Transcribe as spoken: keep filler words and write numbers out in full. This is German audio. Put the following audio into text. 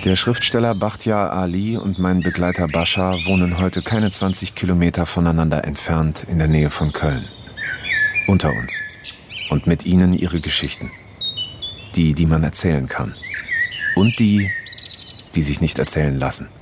Der Schriftsteller Bachtiar Ali und mein Begleiter Bashar wohnen heute keine zwanzig Kilometer voneinander entfernt in der Nähe von Köln. Unter uns. Und mit ihnen ihre Geschichten. Die, die man erzählen kann. Und die, die sich nicht erzählen lassen.